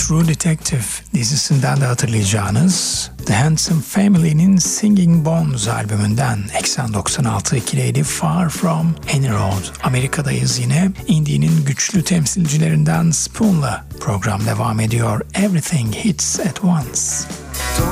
True Detective dizisinden de hatırlayacağınız The Handsome Family'nin Singing Bones albümünden 8096 ikiliydi Far From Any Road. Amerika'dayız yine. Indie'nin güçlü temsilcilerinden Spoon'la program devam ediyor. Everything Hits at Once.